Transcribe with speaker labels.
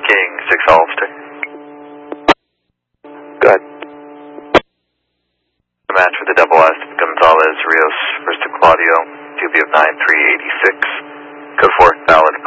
Speaker 1: King 6 Hollister.
Speaker 2: Good.
Speaker 1: The match for the double S, Gonzalez Rios versus Claudio, QB of 9386. Code 4, valid.